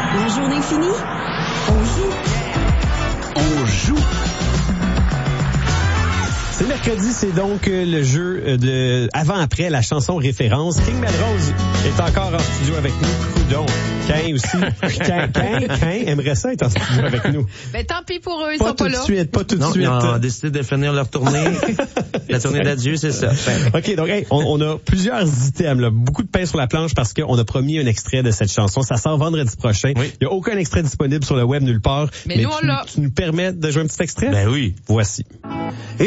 La journée finie, on joue. On joue. C'est mercredi, c'est donc le jeu de avant-après, la chanson référence. King Melrose est encore en studio avec nous. Coudon. Cain aussi. Cain aimerait ça être en studio avec nous. Ben tant pis pour eux, ils sont pas là. Pas tout de Non, suite. ils ont décidé de finir leur tournée. La tournée d'adieu, c'est ça. OK, donc hey, on a plusieurs items, là, beaucoup de pain sur la planche parce qu'on a promis un extrait de cette chanson. Ça sort vendredi prochain. Oui. Il n'y a aucun extrait disponible sur le web nulle part. Mais nous, on l'a. Tu nous permets de jouer un petit extrait? Ben oui. Voici.